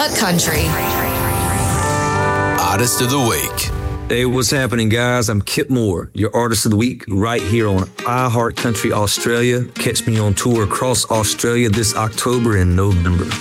Country. Artist of the Week. Hey, what's happening, guys? I'm Kip Moore, your Artist of the Week, right here on iHeart Country Australia. Catch me on tour across Australia this October and November.